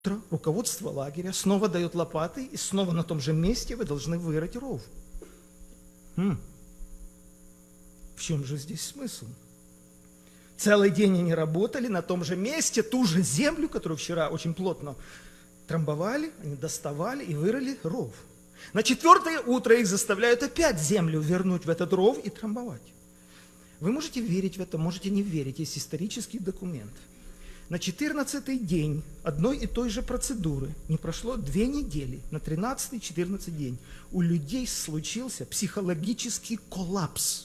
руководство лагеря снова дает лопаты, и снова на том же месте вы должны вырыть ров. В чем же здесь смысл? Целый день они работали на том же месте, ту же землю, которую вчера очень плотно трамбовали, они доставали и вырыли ров. На 4-е утро их заставляют опять землю вернуть в этот ров и трамбовать. Вы можете верить в это, можете не верить, есть исторический документ. На 14-й день одной и той же процедуры, не прошло 2 недели, на 13-й, 14-й день у людей случился психологический коллапс.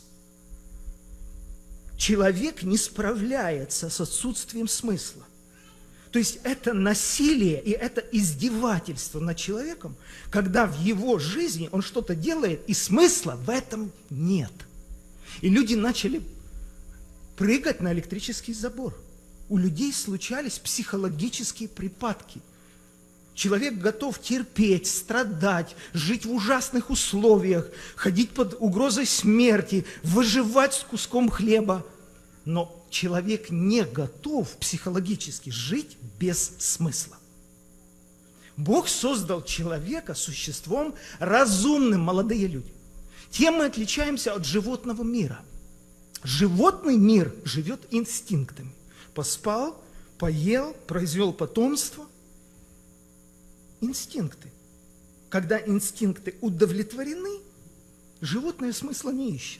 Человек не справляется с отсутствием смысла. То есть это насилие и это издевательство над человеком, когда в его жизни он что-то делает, и смысла в этом нет. И люди начали прыгать на электрический забор. У людей случались психологические припадки. Человек готов терпеть, страдать, жить в ужасных условиях, ходить под угрозой смерти, выживать с куском хлеба. Но человек не готов психологически жить без смысла. Бог создал человека существом разумным, молодые люди. Тем мы отличаемся от животного мира. Животный мир живет инстинктами. Поспал, поел, произвел потомство. Инстинкты. Когда инстинкты удовлетворены, животное смысла не ищет.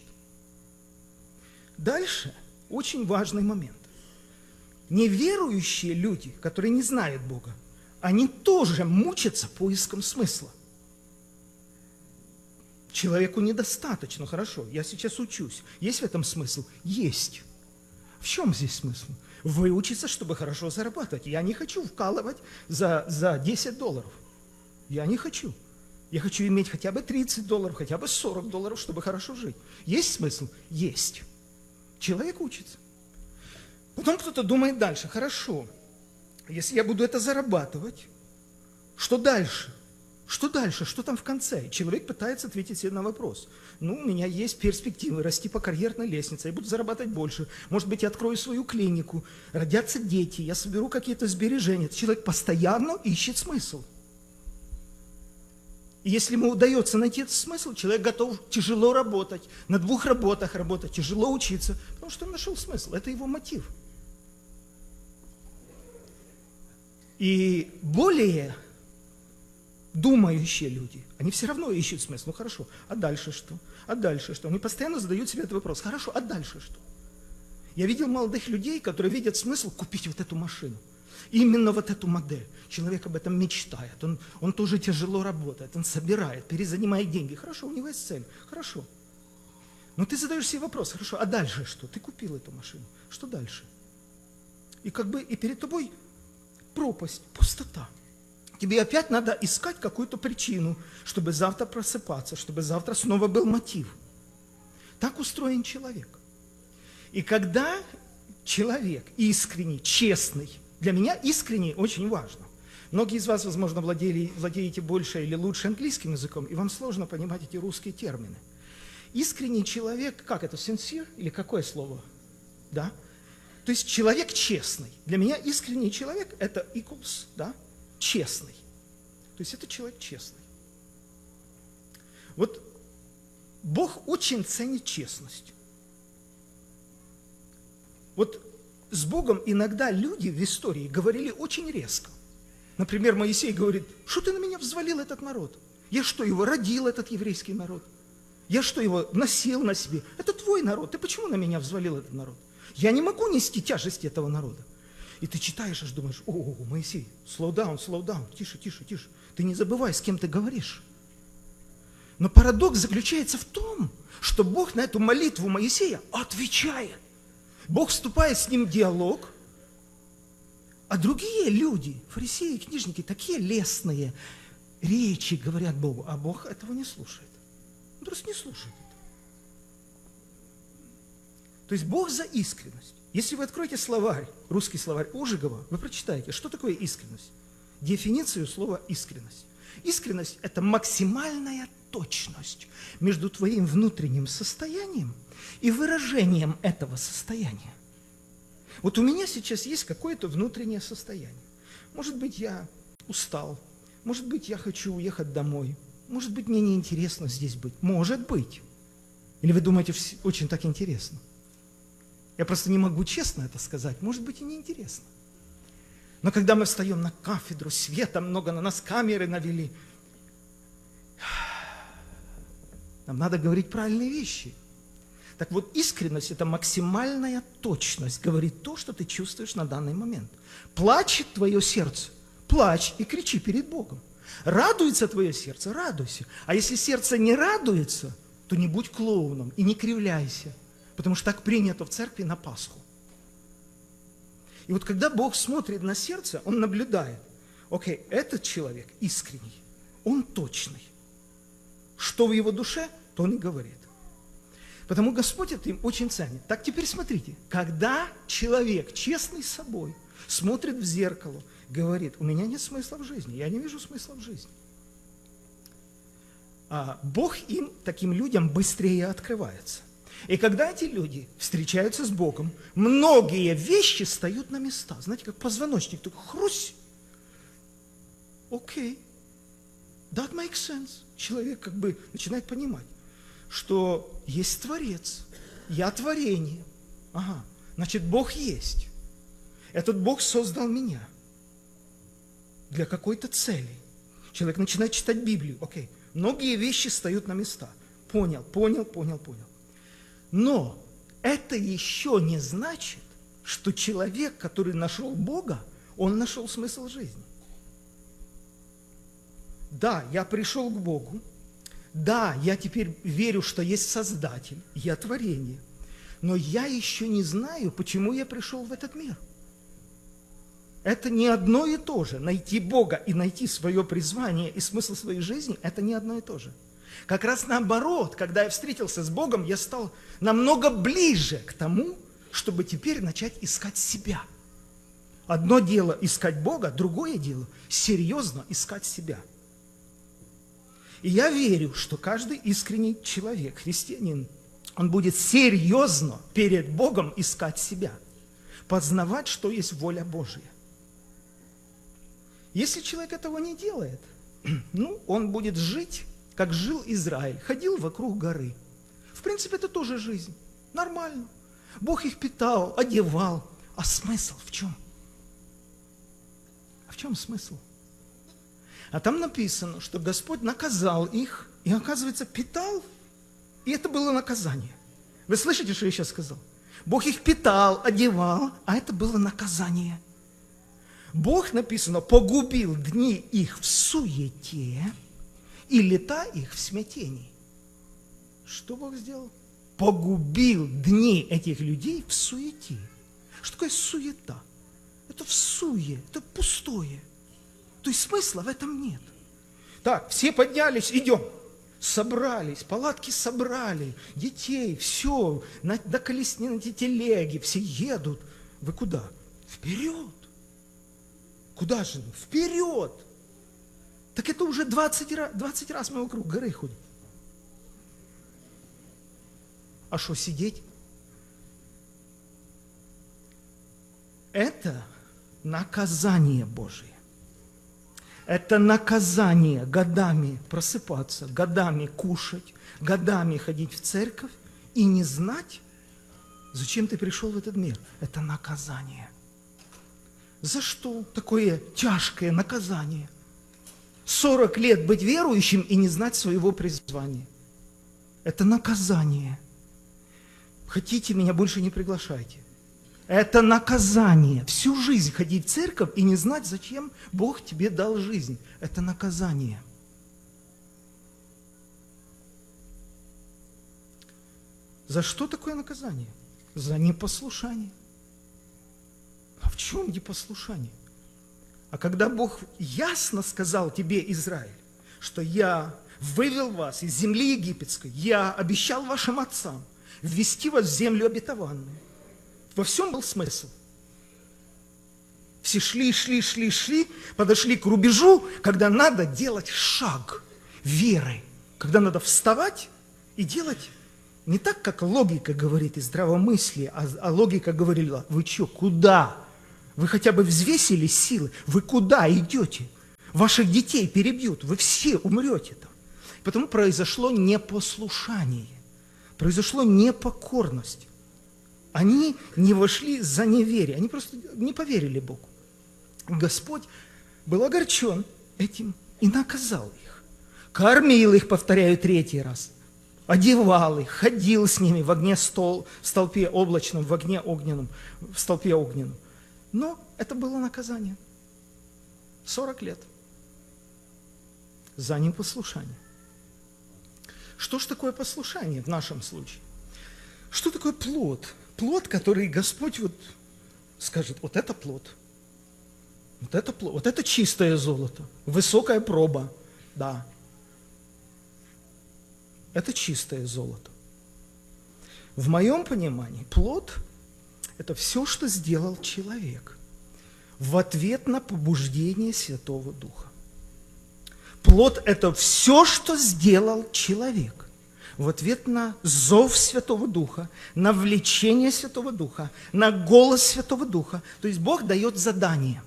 Дальше очень важный момент. Неверующие люди, которые не знают Бога, они тоже мучатся поиском смысла. Человеку недостаточно, хорошо, я сейчас учусь. Есть в этом смысл? Есть. В чем здесь смысл? Выучиться, чтобы хорошо зарабатывать. Я не хочу вкалывать за $10. Я не хочу. Я хочу иметь хотя бы $30, хотя бы $40, чтобы хорошо жить. Есть смысл? Есть. Человек учится. Потом кто-то думает дальше. Хорошо, если я буду это зарабатывать, что дальше? Что дальше? Что там в конце? Человек пытается ответить себе на вопрос. Ну, у меня есть перспективы расти по карьерной лестнице, я буду зарабатывать больше. Может быть, я открою свою клинику, родятся дети, я соберу какие-то сбережения. Человек постоянно ищет смысл. И если ему удается найти этот смысл, человек готов тяжело работать, на 2 работах работать, тяжело учиться, потому что он нашел смысл. Это его мотив. И более думающие люди, они все равно ищут смысл. Ну хорошо, а дальше что? А дальше что? Они постоянно задают себе этот вопрос. Хорошо, а дальше что? Я видел молодых людей, которые видят смысл купить вот эту машину. Именно вот эту модель. Человек об этом мечтает. Он тоже тяжело работает, он собирает, перезанимает деньги. Хорошо, у него есть цель. Хорошо. Но ты задаешь себе вопрос. Хорошо, а дальше что? Ты купил эту машину. Что дальше? И как бы и перед тобой пропасть, пустота. Тебе опять надо искать какую-то причину, чтобы завтра просыпаться, чтобы завтра снова был мотив. Так устроен человек. И когда человек искренний, честный, для меня искренний очень важно. Многие из вас, возможно, владеете больше или лучше английским языком, и вам сложно понимать эти русские термины. Искренний человек, как это, sincere или какое слово? Да? То есть человек честный. Для меня искренний человек – это equals, да? Честный. То есть это человек честный. Вот Бог очень ценит честность. Вот с Богом иногда люди в истории говорили очень резко. Например, Моисей говорит: что ты на меня взвалил этот народ? Я что, его родил, этот еврейский народ? Я что, его носил на себе? Это твой народ, ты почему на меня взвалил этот народ? Я не могу нести тяжесть этого народа. И ты читаешь, аж думаешь: о, Моисей, slow down, тише, тише, тише. Ты не забывай, с кем ты говоришь. Но парадокс заключается в том, что Бог на эту молитву Моисея отвечает. Бог вступает с ним в диалог, а другие люди, фарисеи, книжники, такие лестные речи говорят Богу, а Бог этого не слушает. Он просто не слушает это. То есть Бог за искренность. Если вы откроете словарь, русский словарь Ожегова, вы прочитаете, что такое искренность. Дефиницию слова искренность. Искренность – это максимальная точность между твоим внутренним состоянием и выражением этого состояния. Вот у меня сейчас есть какое-то внутреннее состояние. Может быть, я устал. Может быть, я хочу уехать домой. Может быть, мне неинтересно здесь быть. Может быть. Или вы думаете, очень так интересно? Я просто не могу честно это сказать. Может быть, и неинтересно. Но когда мы встаем на кафедру, света много, на нас камеры навели, нам надо говорить правильные вещи. Так вот, искренность – это максимальная точность, говорит то, что ты чувствуешь на данный момент. Плачет твое сердце, плачь и кричи перед Богом. Радуется твое сердце, радуйся. А если сердце не радуется, то не будь клоуном и не кривляйся, потому что так принято в церкви на Пасху. И вот когда Бог смотрит на сердце, Он наблюдает, окей, этот человек искренний, он точный. Что в его душе, то он и говорит. Потому Господь это им очень ценит. Так теперь смотрите, когда человек, честный с собой, смотрит в зеркало, говорит, у меня нет смысла в жизни, я не вижу смысла в жизни. Бог им, таким людям, быстрее открывается. И когда эти люди встречаются с Богом, многие вещи встают на места. Знаете, как позвоночник, такой хрусь. Окей, that makes sense. Человек как бы начинает понимать, что есть Творец, я творение. Ага, значит, Бог есть. Этот Бог создал меня для какой-то цели. Человек начинает читать Библию. Окей, многие вещи встают на места. Понял. Но это еще не значит, что человек, который нашел Бога, он нашел смысл жизни. Да, я пришел к Богу. Да, я теперь верю, что есть Создатель, я творение. Но я еще не знаю, почему я пришел в этот мир. Это не одно и то же. Найти Бога и найти свое призвание и смысл своей жизни – это не одно и то же. Как раз наоборот, когда я встретился с Богом, я стал намного ближе к тому, чтобы теперь начать искать себя. Одно дело искать Бога, другое дело серьезно искать себя. И я верю, что каждый искренний человек, христианин, он будет серьезно перед Богом искать себя, познавать, что есть воля Божья. Если человек этого не делает, он будет жить, как жил Израиль, ходил вокруг горы. В принципе, это тоже жизнь, нормально. Бог их питал, одевал. А смысл в чем? А в чем смысл? А там написано, что Господь наказал их, и, оказывается, питал, и это было наказание. Вы слышите, что я сейчас сказал? Бог их питал, одевал, а это было наказание. Бог, написано, погубил дни их в суете и лета их в смятении. Что Бог сделал? Погубил дни этих людей в суете. Что такое суета? Это в суе, это пустое. То есть смысла в этом нет. Так, все поднялись, идем. Собрались, палатки собрали, детей, все, на колесне, на телеги, все едут. Вы куда? Вперед. Куда же? Вперед. Так это уже 20 раз мы вокруг горы ходим. А что, сидеть? Это наказание Божие. Это наказание годами просыпаться, годами кушать, годами ходить в церковь и не знать, зачем ты пришел в этот мир. Это наказание. За что такое тяжкое наказание? 40 лет быть верующим и не знать своего призвания. Это наказание. Хотите, меня больше не приглашайте. Это наказание. Всю жизнь ходить в церковь и не знать, зачем Бог тебе дал жизнь. Это наказание. За что такое наказание? За непослушание. А в чем непослушание? А когда Бог ясно сказал тебе, Израиль, что я вывел вас из земли египетской, я обещал вашим отцам ввести вас в землю обетованную. Во всем был смысл. Все шли, подошли к рубежу, когда надо делать шаг веры, когда надо вставать и делать не так, как логика говорит и здравомыслие, а логика говорила: вы что, куда? Вы хотя бы взвесили силы? Вы куда идете? Ваших детей перебьют, вы все умрете там. Потому произошло непослушание, произошло непокорность. Они не вошли за неверие, они просто не поверили Богу. Господь был огорчен этим и наказал их. Кормил их, повторяю, 3-й раз. Одевал их, ходил с ними в огне в столпе облачном, в огне огненном, в столпе огненном. Но это было наказание. 40 лет за непослушание. Что ж такое послушание в нашем случае? Что такое плод? Плод, который Господь вот скажет, вот это плод. Вот это плод, вот это чистое золото, высокая проба, да. Это чистое золото. В моем понимании плод – это все, что сделал человек в ответ на побуждение Святого Духа. Плод – это все, что сделал человек в ответ на зов Святого Духа, на влечение Святого Духа, на голос Святого Духа. То есть Бог дает задание.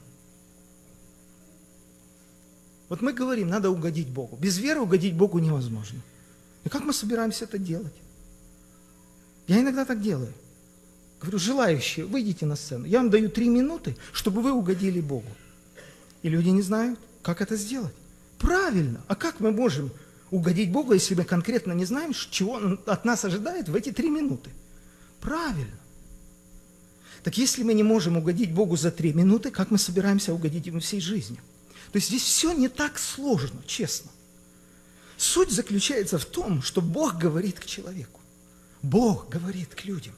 Вот мы говорим, надо угодить Богу. Без веры угодить Богу невозможно. И как мы собираемся это делать? Я иногда так делаю. Говорю, желающие, выйдите на сцену. Я вам даю 3 минуты, чтобы вы угодили Богу. И люди не знают, как это сделать. Правильно. А как мы можем угодить Богу, если мы конкретно не знаем, чего Он от нас ожидает в эти 3 минуты? Правильно. Так если мы не можем угодить Богу за 3 минуты, как мы собираемся угодить Ему всей жизнью? То есть здесь все не так сложно, честно. Суть заключается в том, что Бог говорит к человеку. Бог говорит к людям.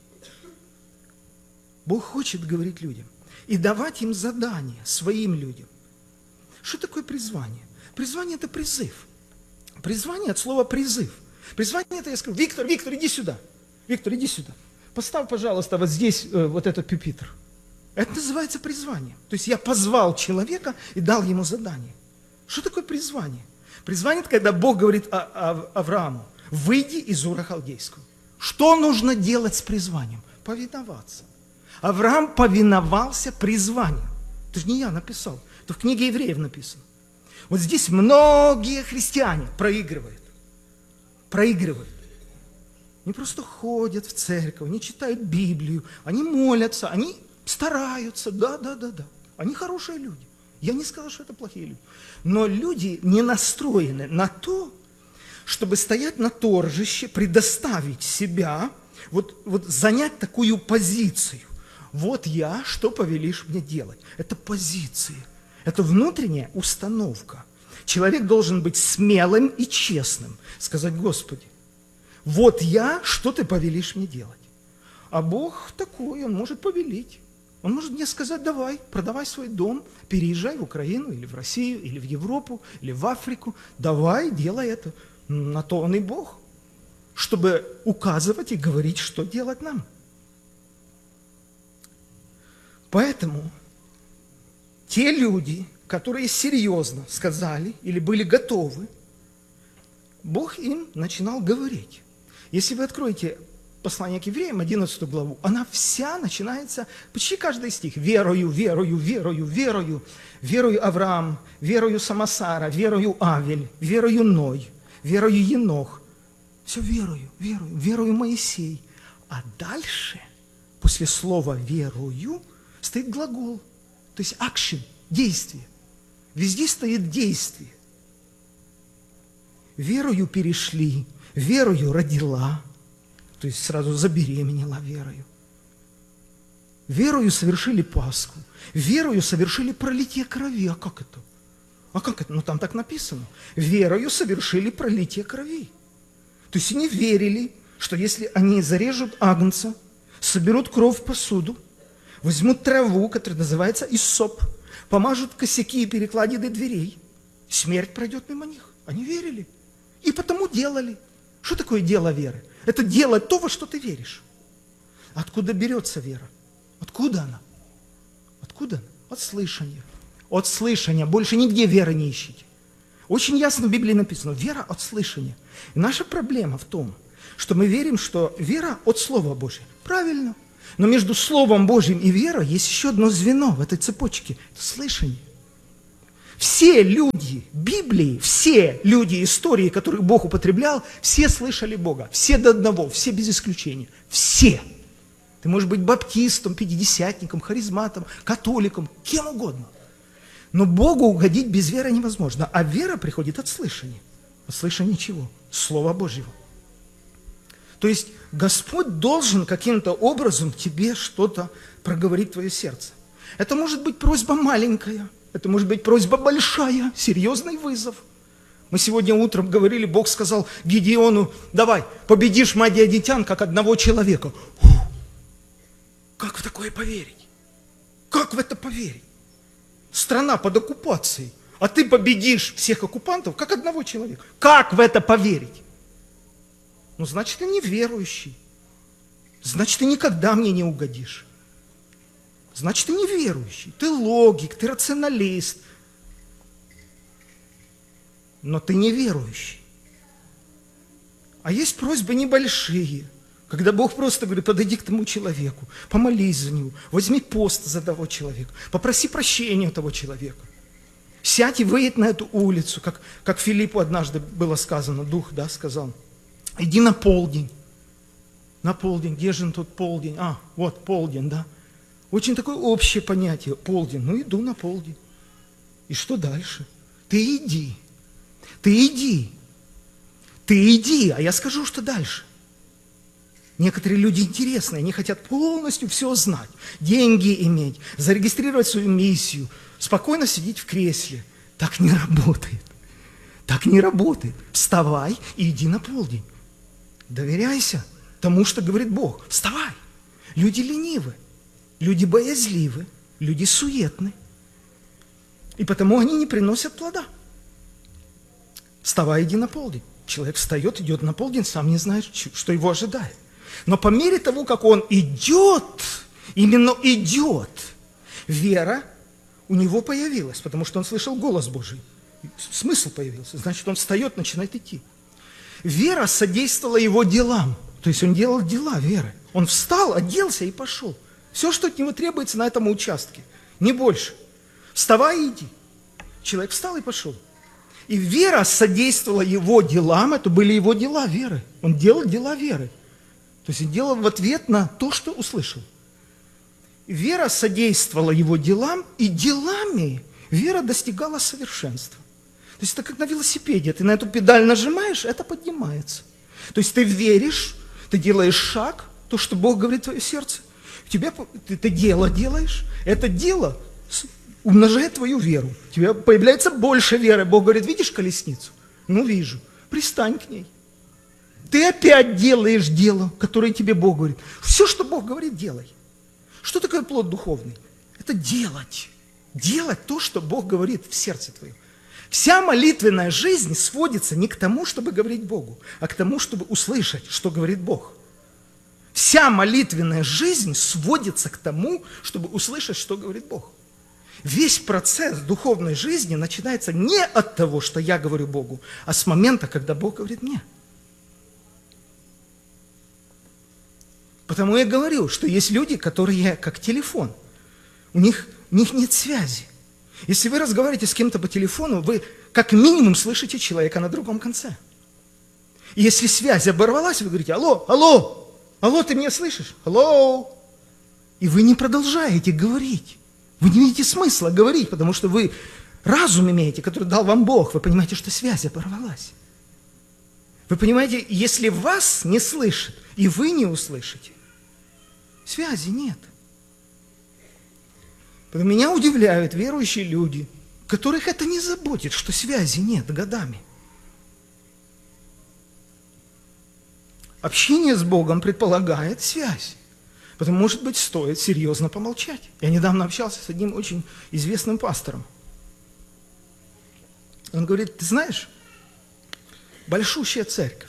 Бог хочет говорить людям и давать им задания, своим людям. Что такое призвание? Призвание – это призыв. Призвание от слова «призыв». Призвание – это я скажу, Виктор, иди сюда. Виктор, иди сюда. Поставь, пожалуйста, вот здесь вот этот пюпитр. Это называется призвание. То есть я позвал человека и дал ему задание. Что такое призвание? Призвание – это когда Бог говорит Аврааму, выйди из Ура Халдейского. Что нужно делать с призванием? Повиноваться. Авраам повиновался призванию. Это же не я написал, это в книге Евреев написано. Вот здесь многие христиане проигрывают. Они просто ходят в церковь, они читают Библию, они молятся, они стараются, да. Они хорошие люди. Я не сказал, что это плохие люди. Но люди не настроены на то, чтобы стоять на торжище, предоставить себя, вот занять такую позицию. Вот я, что повелишь мне делать? Это позиция, это внутренняя установка. Человек должен быть смелым и честным, сказать: Господи, вот я, что ты повелишь мне делать? А Бог такой, Он может повелить. Он может мне сказать: давай, продавай свой дом, переезжай в Украину, или в Россию, или в Европу, или в Африку. Давай, делай это. На то Он и Бог, чтобы указывать и говорить, что делать нам. Поэтому те люди, которые серьезно сказали или были готовы, Бог им начинал говорить. Если вы откроете послание к Евреям, 11 главу, она вся начинается, почти каждый стих: верою, верою Авраам, верою Самасара, верою Авель, верою Ной, верою Енох. Все верою Моисей. А дальше, после слова верою, стоит глагол, то есть action, действие. Везде стоит действие. Верою перешли, верою родила, то есть сразу забеременела верою. Верою совершили Пасху, верою совершили пролитие крови. А как это? Ну там так написано. Верою совершили пролитие крови. То есть они верили, что если они зарежут агнца, соберут кровь в посуду, возьмут траву, которая называется иссоп, помажут косяки и перекладины дверей, смерть пройдет мимо них. Они верили. И потому делали. Что такое дело веры? Это делать то, во что ты веришь. Откуда берется вера? Откуда она? От слышания. От слышания. Больше нигде веры не ищите. Очень ясно в Библии написано: вера от слышания. И наша проблема в том, что мы верим, что вера от Слова Божьего. Правильно. Но между Словом Божьим и верой есть еще одно звено в этой цепочке. Это слышание. Все люди Библии, все люди истории, которых Бог употреблял, все слышали Бога. Все до одного, все без исключения. Все. Ты можешь быть баптистом, пятидесятником, харизматом, католиком, кем угодно. Но Богу угодить без веры невозможно. А вера приходит от слышания. От слышания чего? Слова Божьего. То есть Господь должен каким-то образом тебе что-то проговорить в твое сердце. Это может быть просьба маленькая, это может быть просьба большая, серьезный вызов. Мы сегодня утром говорили, Бог сказал Гедеону: давай, победишь мадианитян как одного человека. Как в такое поверить? Как в это поверить? Страна под оккупацией, а ты победишь всех оккупантов как одного человека. Как в это поверить? Ну, значит, ты неверующий. Значит, ты никогда мне не угодишь. Значит, ты неверующий. Ты логик, ты рационалист. Но ты неверующий. А есть просьбы небольшие, когда Бог просто говорит: подойди к тому человеку, помолись за него, возьми пост за того человека, попроси прощения у того человека. Сядь и выедь на эту улицу, как Филиппу однажды было сказано, Дух, да, сказал: иди на полдень. На полдень. Где же тот полдень? А, вот полдень, да. Очень такое общее понятие, полдень. Ну, иду на полдень. И что дальше? Ты иди. Ты иди. Ты иди, а я скажу, что дальше. Некоторые люди интересные, они хотят полностью все знать, деньги иметь, зарегистрировать свою миссию, спокойно сидеть в кресле. Так не работает. Так не работает. Вставай и иди на полдень. Доверяйся тому, что говорит Бог. Вставай. Люди ленивы, люди боязливы, люди суетны. И потому они не приносят плода. Вставай, иди на полдень. Человек встает, идет на полдень, сам не знает, что его ожидает. Но по мере того, как он идет, именно идет, вера у него появилась, потому что он слышал голос Божий. Смысл появился. Значит, он встает, начинает идти. Вера содействовала его делам. То есть он делал дела веры. Он встал, оделся и пошел. Все, что от него требуется на этом участке. Не больше. Вставай и иди. Человек встал и пошел. И вера содействовала его делам. Это были его дела веры. Он делал дела веры. То есть он делал в ответ на то, что услышал. Вера содействовала его делам, и делами вера достигала совершенства. То есть это как на велосипеде. Ты на эту педаль нажимаешь, это поднимается. То есть ты веришь, ты делаешь шаг, то, что Бог говорит в твое сердце. Ты дело делаешь, это дело умножает твою веру. У тебя появляется больше веры. Бог говорит: видишь колесницу? Ну, вижу. Пристань к ней. Ты опять делаешь дело, которое тебе Бог говорит. Все, что Бог говорит, делай. Что такое плод духовный? Это делать. Делать то, что Бог говорит в сердце твоем. Вся молитвенная жизнь сводится не к тому, чтобы говорить Богу, а к тому, чтобы услышать, что говорит Бог. Вся молитвенная жизнь сводится к тому, чтобы услышать, что говорит Бог. Весь процесс духовной жизни начинается не от того, что я говорю Богу, а с момента, когда Бог говорит мне. Потому я говорю, что есть люди, которые как телефон. У них нет связи. Если вы разговариваете с кем-то по телефону, вы как минимум слышите человека на другом конце. И если связь оборвалась, вы говорите: алло, алло, алло, ты меня слышишь? Алло. И вы не продолжаете говорить. Вы не видите смысла говорить, потому что вы разум имеете, который дал вам Бог. Вы понимаете, что связь оборвалась. Вы понимаете, если вас не слышат, и вы не услышите, связи нет. Меня удивляют верующие люди, которых это не заботит, что связи нет годами. Общение с Богом предполагает связь. Потому, может быть, стоит серьезно помолчать. Я недавно общался с одним очень известным пастором. Он говорит: ты знаешь, большущая церковь,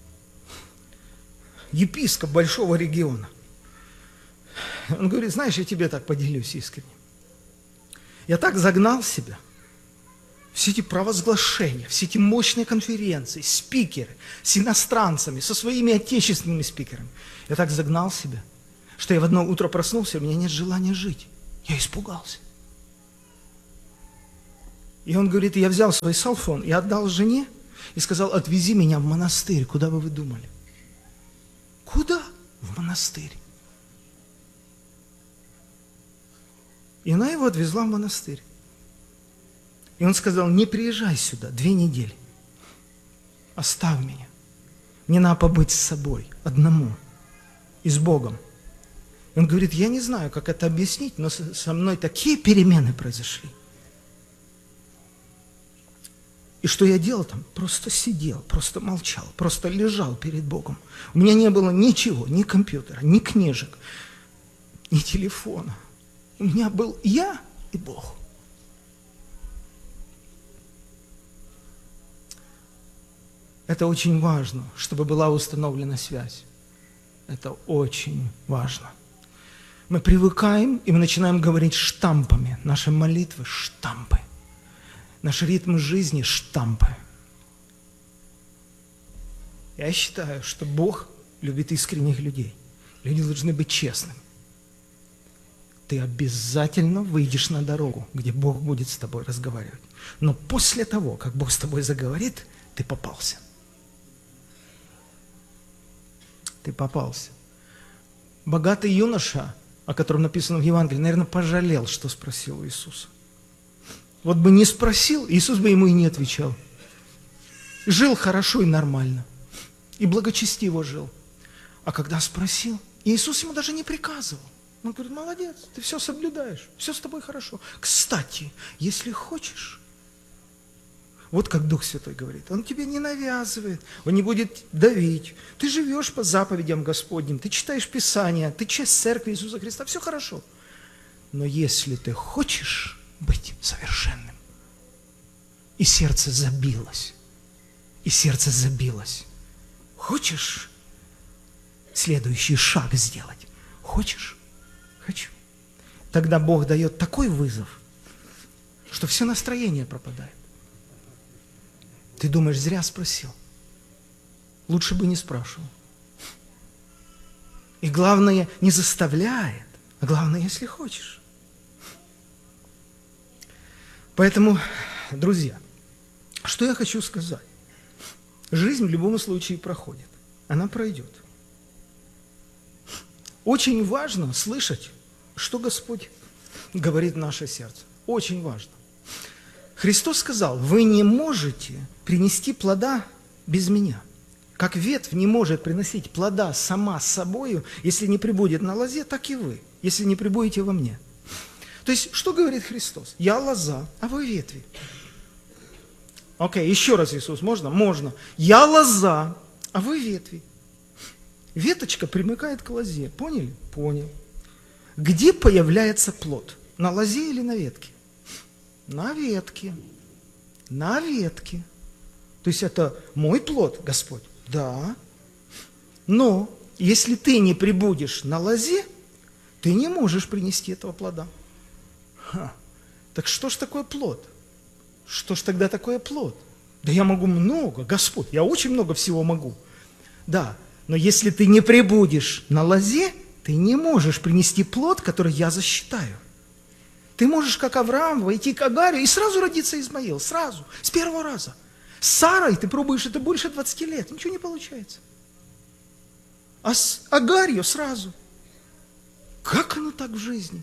епископ большого региона. Он говорит: знаешь, я тебе так поделюсь искренне. Я так загнал себя. Все эти провозглашения, все эти мощные конференции, спикеры с иностранцами, со своими отечественными спикерами. Я так загнал себя, что я в одно утро проснулся, у меня нет желания жить. Я испугался. И он говорит, я взял свой селфон и отдал жене, и сказал, отвези меня в монастырь. Куда бы вы думали? Куда? В монастырь. И она его отвезла в монастырь. И он сказал, не приезжай сюда 2 недели. Оставь меня. Мне надо побыть с собой, одному, и с Богом. И он говорит, я не знаю, как это объяснить, но со мной такие перемены произошли. И что я делал там? Просто сидел, просто молчал, просто лежал перед Богом. У меня не было ничего, ни компьютера, ни книжек, ни телефона. У меня был я и Бог. Это очень важно, чтобы была установлена связь. Это очень важно. Мы привыкаем, и мы начинаем говорить штампами. Наши молитвы – штампы. Наш ритм жизни – штампы. Я считаю, что Бог любит искренних людей. Люди должны быть честными. Ты обязательно выйдешь на дорогу, где Бог будет с тобой разговаривать. Но после того, как Бог с тобой заговорит, ты попался. Ты попался. Богатый юноша, о котором написано в Евангелии, наверное, пожалел, что спросил у Иисуса. Вот бы не спросил, Иисус бы ему и не отвечал. Жил хорошо и нормально. И благочестиво жил. А когда спросил, Иисус ему даже не приказывал. Он говорит, молодец, ты все соблюдаешь, все с тобой хорошо. Кстати, если хочешь, вот как Дух Святой говорит, Он тебе не навязывает, Он не будет давить. Ты живешь по заповедям Господним, ты читаешь Писание, ты часть Церкви Иисуса Христа, все хорошо. Но если ты хочешь быть совершенным, и сердце забилось, хочешь следующий шаг сделать? Хочешь? Хочу. Тогда Бог дает такой вызов, что все настроение пропадает. Ты думаешь, зря спросил. Лучше бы не спрашивал. И главное, не заставляет, а главное, если хочешь. Поэтому, друзья, что я хочу сказать? Жизнь в любом случае проходит. Она пройдет. Очень важно слышать, что Господь говорит в наше сердце. Очень важно. Христос сказал, вы не можете принести плода без меня. Как ветвь не может приносить плода сама с собою, если не пребудет на лозе, так и вы, если не пребудете во мне. То есть, что говорит Христос? Я лоза, а вы ветви. Окей, еще раз, Иисус, можно? Можно. Я лоза, а вы ветви. Веточка примыкает к лозе. Поняли? Понял. Где появляется плод? На лозе или на ветке? На ветке. На ветке. То есть это мой плод, Господь? Да. Но если ты не пребудешь на лозе, ты не можешь принести этого плода. Так что ж такое плод? Что ж тогда такое плод? Да я могу много, Господь, я очень много всего могу. Да, но если ты не пребудешь на лозе, ты не можешь принести плод, который я засчитаю. Ты можешь, как Авраам, войти к Агаре и сразу родиться Измаил, сразу, с первого раза. С Сарой ты пробуешь это больше 20 лет, ничего не получается. А с Агарью сразу. Как оно так в жизни?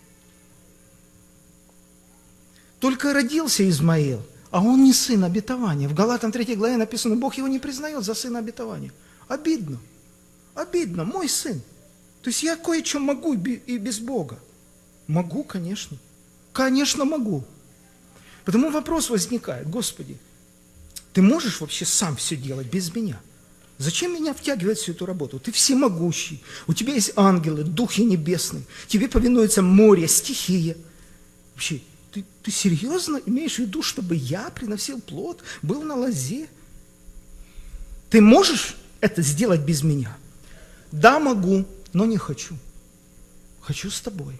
Только родился Измаил, а он не сын обетования. В Галатам 3 главе написано, Бог его не признает за сына обетования. Обидно. Обидно, мой сын. То есть я кое-что могу и без Бога. Могу, конечно. Конечно, могу. Потому вопрос возникает, Господи, Ты можешь вообще сам все делать без меня? Зачем меня втягивать в всю эту работу? Ты всемогущий, у Тебя есть ангелы, духи небесные, Тебе повинуется море, стихия. Вообще, ты серьезно имеешь в виду, чтобы я приносил плод, был на лозе? Ты можешь это сделать без меня? Да, могу, но не хочу. Хочу с тобой.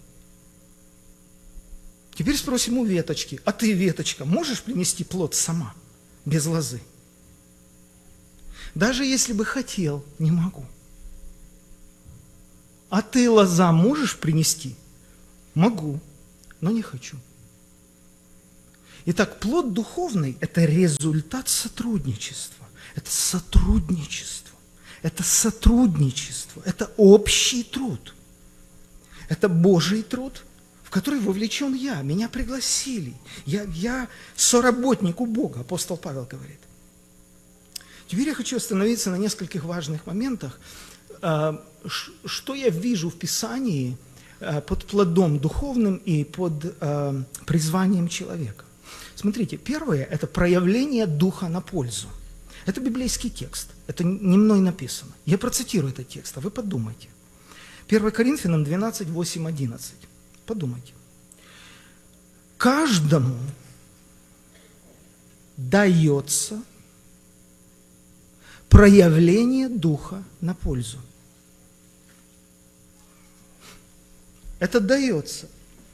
Теперь спросим у веточки, а ты, веточка, можешь принести плод сама, без лозы? Даже если бы хотел, не могу. А ты, лоза, можешь принести? Могу, но не хочу. Итак, плод духовный – это результат сотрудничества. Это сотрудничество. Это сотрудничество. Это общий труд. Это Божий труд, в который вовлечен я. Меня пригласили. Я соработник у Бога, апостол Павел говорит. Теперь я хочу остановиться на нескольких важных моментах. Что я вижу в Писании под плодом духовным и под призванием человека. Смотрите, первое – это проявление духа на пользу. Это библейский текст, это не мной написано. Я процитирую этот текст, а вы подумайте. 1 Коринфянам 12, 8, 11. Подумайте. Каждому дается проявление духа на пользу. Это дается.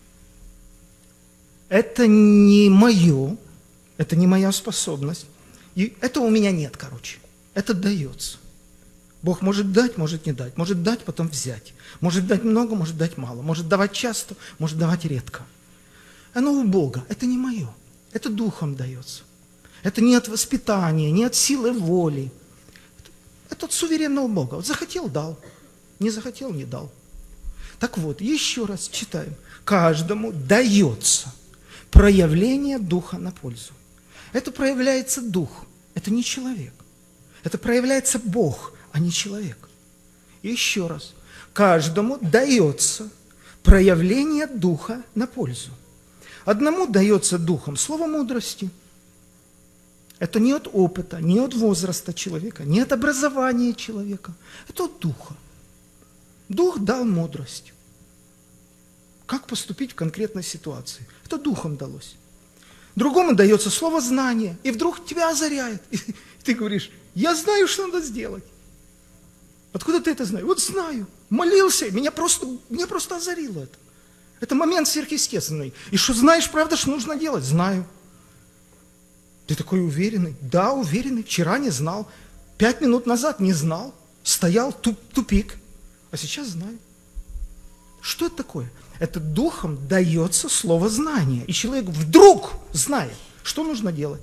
Это не мое, это не моя способность. И этого у меня нет, короче. Это дается. Бог может дать, может не дать. Может дать, потом взять. Может дать много, может дать мало. Может давать часто, может давать редко. Оно у Бога. Это не мое. Это духом дается. Это не от воспитания, не от силы воли. Это от суверенного Бога. Вот захотел – дал. Не захотел – не дал. Так вот, еще раз читаем. Каждому дается проявление духа на пользу. Это проявляется дух. Это не человек. Это проявляется Бог, а не человек. И еще раз. Каждому дается проявление духа на пользу. Одному дается духом слово мудрости. Это не от опыта, не от возраста человека, не от образования человека. Это от духа. Дух дал мудрость. Как поступить в конкретной ситуации? Это духом далось. Другому дается слово знание, и вдруг тебя озаряет. И ты говоришь, я знаю, что надо сделать. Откуда ты это знаешь? Вот знаю. Молился, меня просто озарило это. Это момент сверхъестественный. И что знаешь, правда, что нужно делать? Знаю. Ты такой уверенный? Да, уверенный. Вчера не знал. 5 минут назад не знал. Стоял тупик. А сейчас знаю. Что это такое? Это духом дается слово знания. И человек вдруг знает, что нужно делать.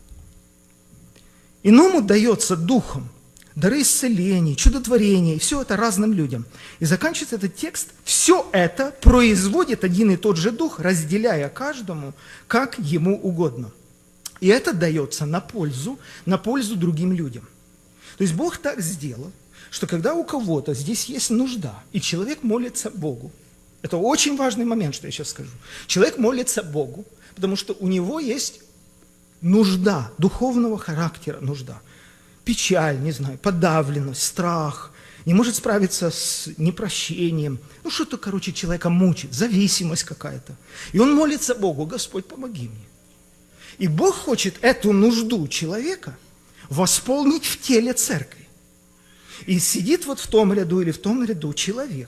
Иному дается духом дары исцеления, чудотворения, и все это разным людям. И заканчивается этот текст. Все это производит один и тот же дух, разделяя каждому, как ему угодно. И это дается на пользу другим людям. То есть Бог так сделал, что когда у кого-то здесь есть нужда, и человек молится Богу, это очень важный момент, что я сейчас скажу. Человек молится Богу, потому что у него есть нужда, духовного характера нужда. Печаль, не знаю, подавленность, страх, не может справиться с непрощением. Ну, что-то, короче, человека мучит, зависимость какая-то. И он молится Богу, Господь, помоги мне. И Бог хочет эту нужду человека восполнить в теле церкви. И сидит вот в том ряду или в том ряду человек,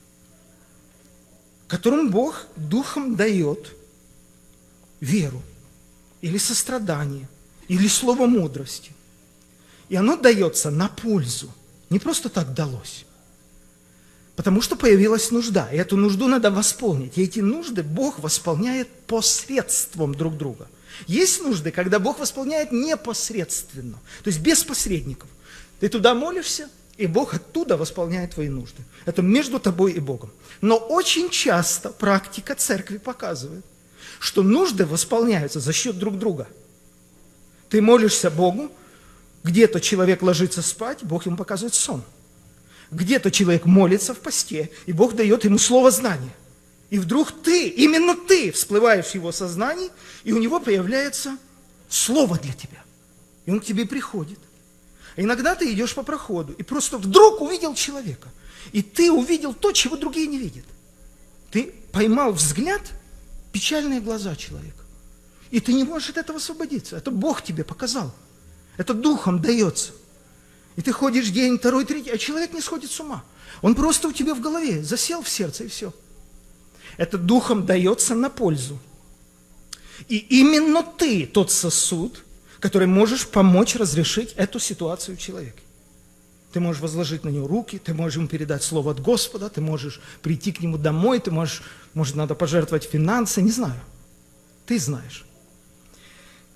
которому Бог духом дает веру, или сострадание, или слово мудрости. И оно дается на пользу. Не просто так далось. Потому что появилась нужда. И эту нужду надо восполнить. И эти нужды Бог восполняет посредством друг друга. Есть нужды, когда Бог восполняет непосредственно, то есть без посредников. Ты туда молишься, и Бог оттуда восполняет твои нужды. Это между тобой и Богом. Но очень часто практика церкви показывает, что нужды восполняются за счет друг друга. Ты молишься Богу, где-то человек ложится спать, Бог ему показывает сон. Где-то человек молится в посте, и Бог дает ему слово знания. И вдруг именно ты всплываешь в его сознании, и у него появляется слово для тебя. И он к тебе приходит. А иногда ты идешь по проходу, и просто вдруг увидел человека. И ты увидел то, чего другие не видят. Ты поймал взгляд, печальные глаза человека. И ты не можешь от этого освободиться. Это Бог тебе показал. Это духом дается. И ты ходишь день, второй, третий, а человек не сходит с ума. Он просто у тебя в голове, засел в сердце, и все. Это духом дается на пользу. И именно ты тот сосуд, который можешь помочь разрешить эту ситуацию человеку. Ты можешь возложить на него руки, ты можешь ему передать слово от Господа, ты можешь прийти к нему домой, ты можешь, может, надо пожертвовать финансы, не знаю. Ты знаешь.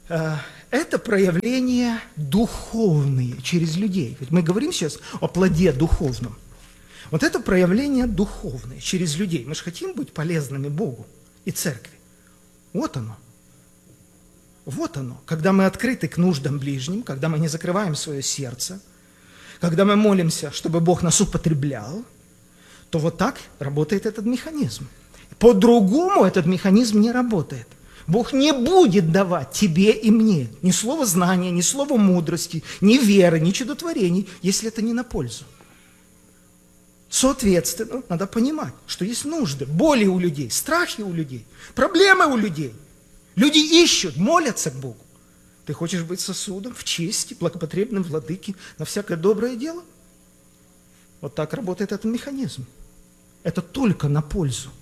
это проявления духовные через людей. Ведь мы говорим сейчас о плоде духовном. Вот это проявление духовное через людей. Мы же хотим быть полезными Богу и церкви. Вот оно. Вот оно. Когда мы открыты к нуждам ближним, когда мы не закрываем свое сердце, когда мы молимся, чтобы Бог нас употреблял, то вот так работает этот механизм. По-другому этот механизм не работает. Бог не будет давать тебе и мне ни слова знания, ни слова мудрости, ни веры, ни чудотворений, если это не на пользу. Соответственно, надо понимать, что есть нужды, боли у людей, страхи у людей, проблемы у людей. Люди ищут, молятся к Богу. Ты хочешь быть сосудом в чести, благопотребным владыке на всякое доброе дело? Вот так работает этот механизм. Это только на пользу.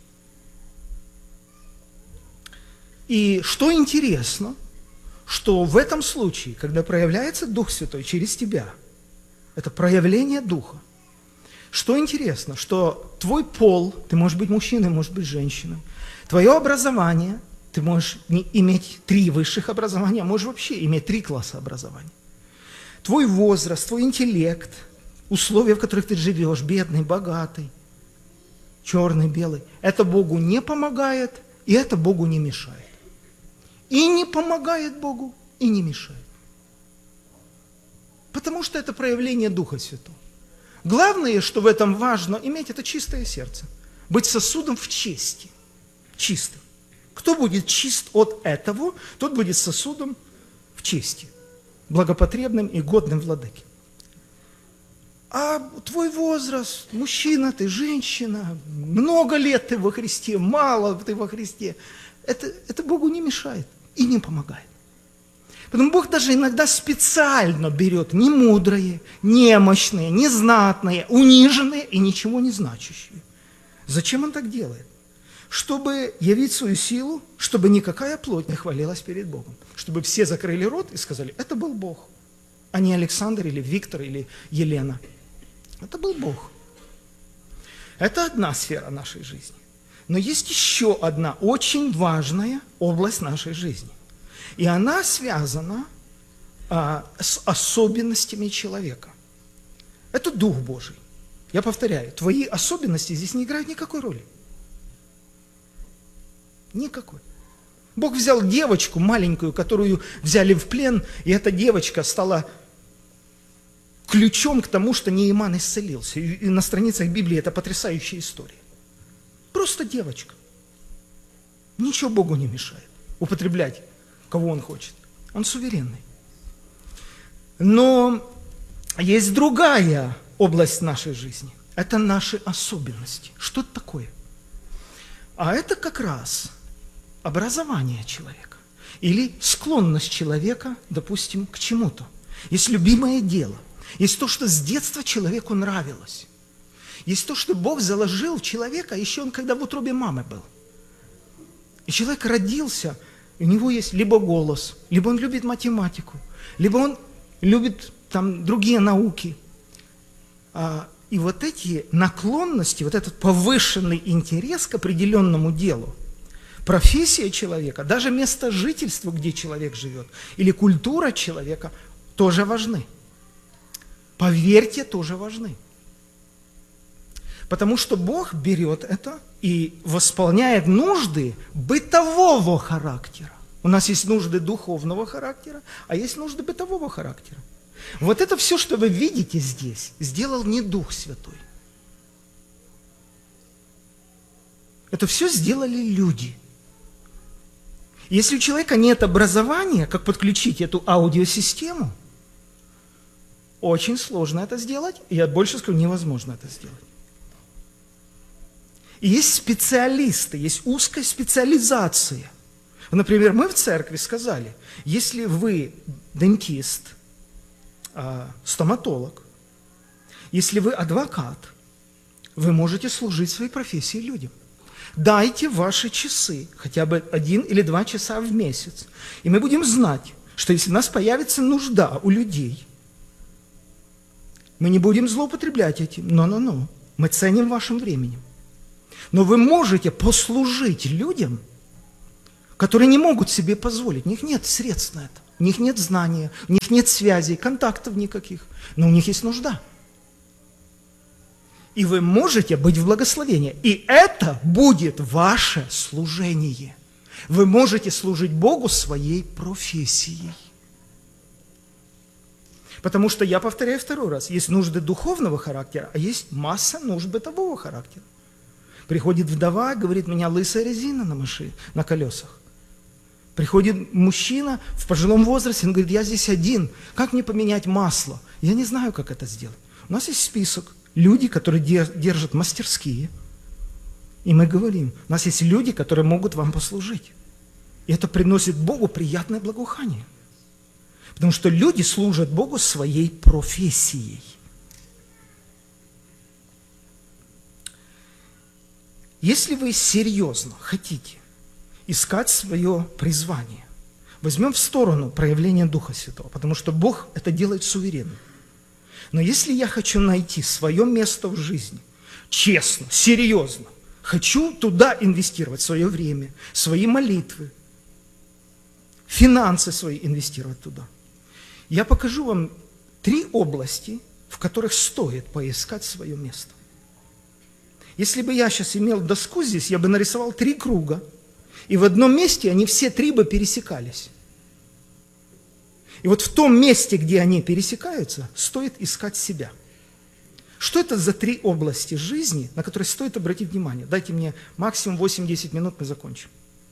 И что интересно, что в этом случае, когда проявляется Дух Святой через тебя, это проявление Духа. Что интересно, что твой пол, ты можешь быть мужчиной, можешь быть женщиной, твое образование, ты можешь иметь 3 высших образования, а можешь вообще иметь 3 класса образования. Твой возраст, твой интеллект, условия, в которых ты живешь, бедный, богатый, черный, белый, это Богу не помогает, и это Богу не мешает. И не помогает Богу, и не мешает. Потому что это проявление Духа Святого. Главное, что в этом важно, иметь это чистое сердце. Быть сосудом в чести. Чистым. Кто будет чист от этого, тот будет сосудом в чести. Благопотребным и годным владыке. А твой возраст, мужчина ты, женщина, много лет ты во Христе, мало ты во Христе, это Богу не мешает и не помогает. Поэтому Бог даже иногда специально берет немудрые, немощные, незнатные, униженные и ничего не значащие. Зачем Он так делает? Чтобы явить свою силу, чтобы никакая плоть не хвалилась перед Богом. Чтобы все закрыли рот и сказали, это был Бог, а не Александр или Виктор или Елена. Это был Бог. Это одна сфера нашей жизни. Но есть еще одна очень важная область нашей жизни. И она связана с особенностями человека. Это Дух Божий. Я повторяю, твои особенности здесь не играют никакой роли. Никакой. Бог взял девочку маленькую, которую взяли в плен, и эта девочка стала ключом к тому, что Нееман исцелился. И на страницах Библии это потрясающая история. Просто девочка. Ничего Богу не мешает употреблять, кого Он хочет. Он суверенный. Но есть другая область нашей жизни. Это наши особенности. Что это такое? А это как раз образование человека. Или склонность человека, допустим, к чему-то. Есть любимое дело. Есть то, что с детства человеку нравилось. Есть то, что Бог заложил в человека, еще он когда в утробе мамы был. И человек родился, и у него есть либо голос, либо он любит математику, либо он любит там другие науки. И вот эти наклонности, вот этот повышенный интерес к определенному делу, профессия человека, даже место жительства, где человек живет, или культура человека, тоже важны. Поверьте, тоже важны. Потому что Бог берет это и восполняет нужды бытового характера. У нас есть нужды духовного характера, а есть нужды бытового характера. Вот это все, что вы видите здесь, сделал не Дух Святой. Это все сделали люди. Если у человека нет образования, как подключить эту аудиосистему, очень сложно это сделать, и я больше скажу, невозможно это сделать. И есть специалисты, есть узкая специализация. Например, мы в церкви сказали, если вы дентист, стоматолог, если вы адвокат, вы можете служить своей профессией людям. Дайте ваши часы, хотя бы 1 или 2 часа в месяц. И мы будем знать, что если у нас появится нужда у людей, мы не будем злоупотреблять этим. Но. Мы ценим вашим временем. Но вы можете послужить людям, которые не могут себе позволить. У них нет средств на это. У них нет знания, у них нет связей, контактов никаких, но у них есть нужда. И вы можете быть в благословении. И это будет ваше служение. Вы можете служить Богу своей профессией. Потому что, я повторяю второй раз, есть нужды духовного характера, а есть масса нужд бытового характера. Приходит вдова, говорит, у меня лысая резина на машине, на колесах. Приходит мужчина в пожилом возрасте, он говорит, я здесь один, как мне поменять масло? Я не знаю, как это сделать. У нас есть список. Люди, которые держат мастерские. И мы говорим, у нас есть люди, которые могут вам послужить. И это приносит Богу приятное благоухание. Потому что люди служат Богу своей профессией. Если вы серьезно хотите искать свое призвание, возьмем в сторону проявления Духа Святого, потому что Бог это делает суверенно. Но если я хочу найти свое место в жизни, честно, серьезно, хочу туда инвестировать свое время, свои молитвы, финансы свои инвестировать туда, я покажу вам 3 области, в которых стоит поискать свое место. Если бы я сейчас имел доску здесь, я бы нарисовал 3 круга, и в одном месте они все 3 бы пересекались. И вот в том месте, где они пересекаются, стоит искать себя. Что это за 3 области жизни, на которые стоит обратить внимание? Дайте мне максимум 8-10 минут, мы закончим.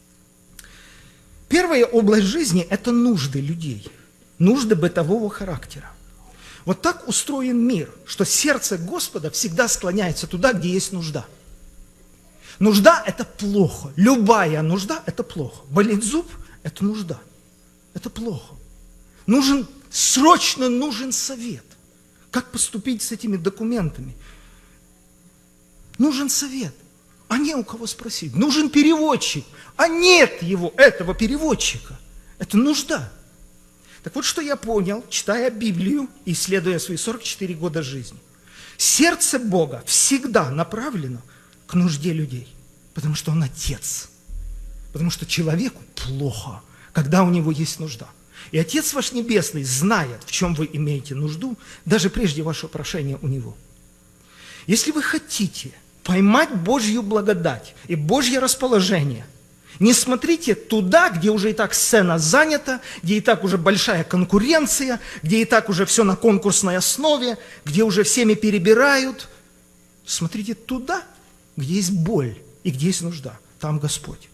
Первая область жизни – это нужды людей, нужды бытового характера. Вот так устроен мир, что сердце Господа всегда склоняется туда, где есть нужда. Нужда – это плохо. Любая нужда – это плохо. Болит зуб – это нужда. Это плохо. Срочно нужен совет. Как поступить с этими документами? Нужен совет, а не у кого спросить. Нужен переводчик, а нет этого переводчика. Это нужда. Так вот, что я понял, читая Библию и исследуя свои 44 года жизни. Сердце Бога всегда направлено к нужде людей, потому что Он Отец. Потому что человеку плохо, когда у него есть нужда. И Отец ваш Небесный знает, в чем вы имеете нужду, даже прежде вашего прошения у Него. Если вы хотите поймать Божью благодать и Божье расположение, не смотрите туда, где уже и так сцена занята, где и так уже большая конкуренция, где и так уже все на конкурсной основе, где уже всеми перебирают. Смотрите туда, где есть боль и где есть нужда. Там Господь.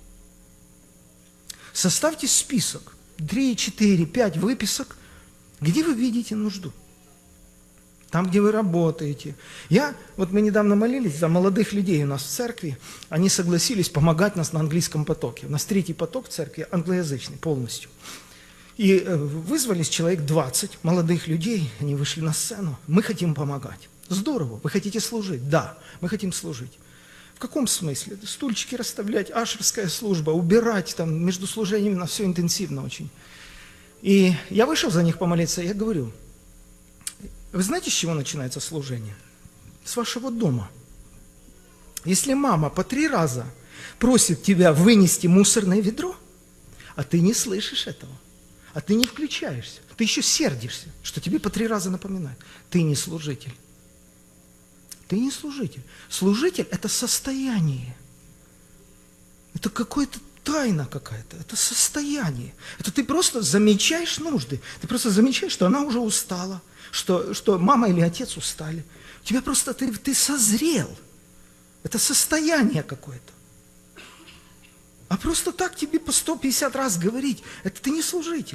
Составьте список. 3, 4, 5 выписок, где вы видите нужду. Там, где вы работаете. Мы недавно молились за молодых людей у нас в церкви, они согласились помогать нас на английском потоке. У нас 3-й поток в церкви англоязычный полностью. И вызвались человек 20 молодых людей, они вышли на сцену. Мы хотим помогать. Здорово, вы хотите служить? Да, мы хотим служить. В каком смысле? Стульчики расставлять, ашерская служба, убирать, там, между служениями у нас все интенсивно очень. И я вышел за них помолиться, я говорю, вы знаете, с чего начинается служение? С вашего дома. Если мама по 3 раза просит тебя вынести мусорное ведро, а ты не слышишь этого, а ты не включаешься, ты еще сердишься, что тебе по 3 раза напоминают, ты не служитель. Ты не служитель. Служитель – это состояние. Это какая-то тайна какая-то. Это состояние. Это ты просто замечаешь нужды. Ты просто замечаешь, что она уже устала, что мама или отец устали. У тебя просто ты созрел. Это состояние какое-то. А просто так тебе по 150 раз говорить, это ты не служитель.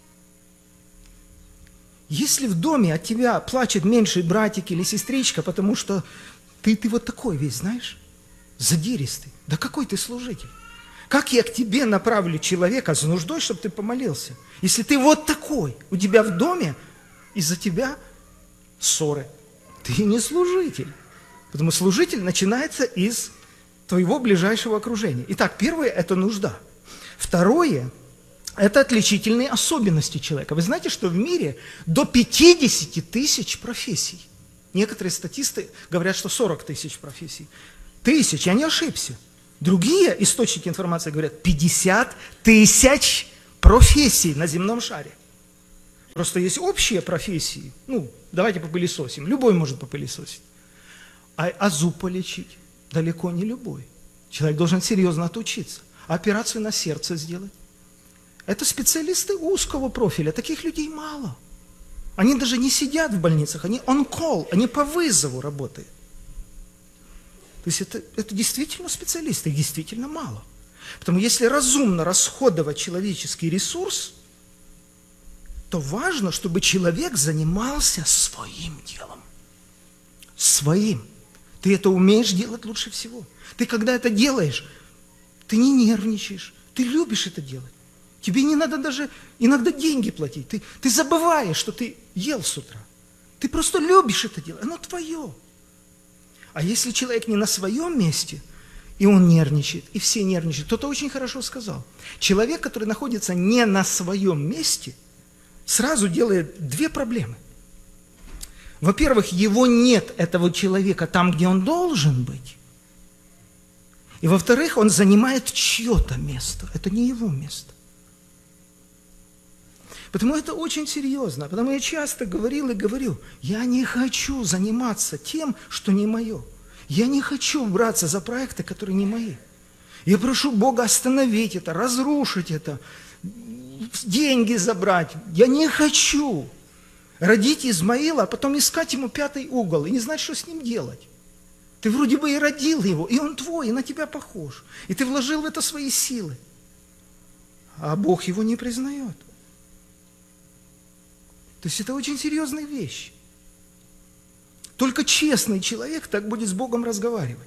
Если в доме от тебя плачет меньший братик или сестричка, потому что ты вот такой весь, знаешь, задиристый, да какой ты служитель? Как я к тебе направлю человека с нуждой, чтобы ты помолился? Если ты вот такой, у тебя в доме из-за тебя ссоры, ты не служитель. Потому что служитель начинается из твоего ближайшего окружения. Итак, первое – это нужда. Второе – это отличительные особенности человека. Вы знаете, что в мире до 50 тысяч профессий. Некоторые статисты говорят, что 40 тысяч профессий. Я не ошибся. Другие источники информации говорят, 50 тысяч профессий на земном шаре. Просто есть общие профессии. Давайте попылесосим. Любой может попылесосить. А зуб полечить? Далеко не любой. Человек должен серьезно отучиться. А операцию на сердце сделать? Это специалисты узкого профиля. Таких людей мало. Они даже не сидят в больницах. Они on call. Они по вызову работают. То есть это действительно специалисты. Их действительно мало. Потому если разумно расходовать человеческий ресурс, то важно, чтобы человек занимался своим делом. Своим. Ты это умеешь делать лучше всего. Ты когда это делаешь, ты не нервничаешь, ты любишь это делать. Тебе не надо даже иногда деньги платить. Ты забываешь, что ты ел с утра. Ты просто любишь это делать, оно твое. А если человек не на своем месте, и он нервничает, и все нервничают, кто-то очень хорошо сказал. Человек, который находится не на своем месте, сразу делает две проблемы. Во-первых, его нет, этого человека, там, где он должен быть. И во-вторых, он занимает чье-то место. Это не его место. Потому это очень серьезно. Потому я часто говорил и говорю, я не хочу заниматься тем, что не мое. Я не хочу браться за проекты, которые не мои. Я прошу Бога остановить это, разрушить это, деньги забрать. Я не хочу родить Измаила, а потом искать ему пятый угол и не знать, что с ним делать. Ты вроде бы и родил его, и он твой, и на тебя похож. И ты вложил в это свои силы. А Бог его не признает. То есть это очень серьезная вещь. Только честный человек так будет с Богом разговаривать.